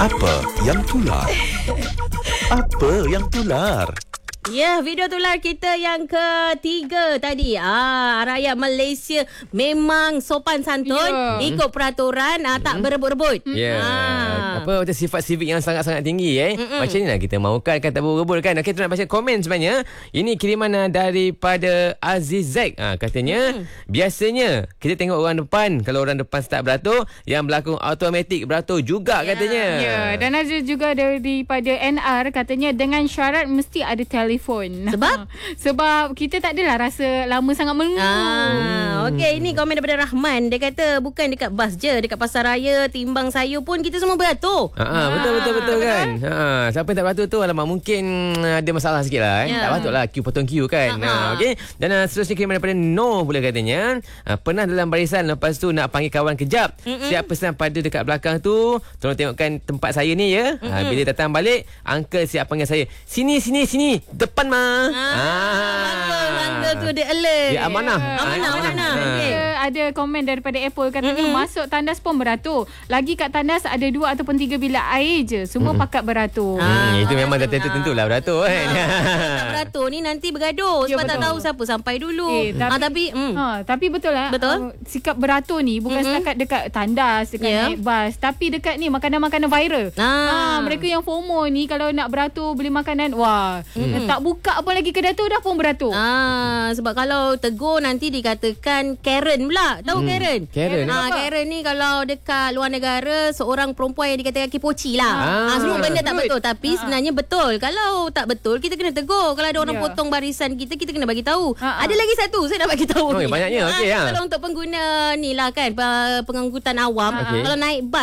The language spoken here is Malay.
Apa yang tular? Apa yang tular? Ya, video tular kita yang ketiga tadi. Rakyat Malaysia memang sopan santun, ikut peraturan, tak berebut-rebut. Apa macam sifat civic yang sangat-sangat tinggi Macam ni lah kita mahukan kan, tak berebut kan. Okay, kita nak baca komen sebenarnya. Ini kiriman daripada Aziz Zack. Katanya biasanya kita tengok orang depan, kalau orang depan start beratur, yang belakang automatik beratur juga katanya. Dan ada juga daripada NR, katanya dengan syarat mesti ada telefon. Sebab kita tak adalah rasa lama sangat menunggu. Okey, ini komen daripada Rahman. Dia kata bukan dekat bas je, dekat pasar raya, timbang sayur pun kita semua beratur. Betul kan. Siapa yang tak beratur tu, alamak, mungkin ada masalah sikit lah. Tak patutlah potong queue kan. Okey. Dan seterusnya kiriman daripada No pula katanya, pernah dalam barisan, lepas tu nak panggil kawan kejap. Siap pesan pada dekat belakang tu, tolong tengokkan tempat saya ni ya. Bila datang balik, uncle siap panggil saya, Sini depan mah. Uncle tu dia alert. Dia amanah. Ada komen daripada Apple, katanya masuk tandas pun beratur. Lagi kat tandas ada 2 ataupun 3 bilik air je, semua pakat beratur. Itu memang dah tentulah beratur kan. Tak beratur ni nanti bergaduh sebab tak tahu siapa sampai dulu. Tapi betul lah. Sikap beratur ni bukan setakat dekat tandas, dekat naik bas, tapi dekat ni makanan-makanan viral. Mereka yang FOMO ni kalau nak beratur beli makanan, tak buka apa lagi kedai tu dah pun beratur. Sebab kalau tegur nanti dikatakan Karen pula. Tahu Karen? Karen ni kalau dekat luar negara, seorang perempuan yang dikatakan kipoci lah. Semua benda tak betul. Tapi sebenarnya betul. Kalau tak betul, kita kena tegur. Kalau ada orang potong barisan kita kena bagi tahu. Ada lagi satu saya nak bagi tahu. Banyaknya. Kalau untuk pengguna ni lah kan, pengangkutan awam, kalau naik bas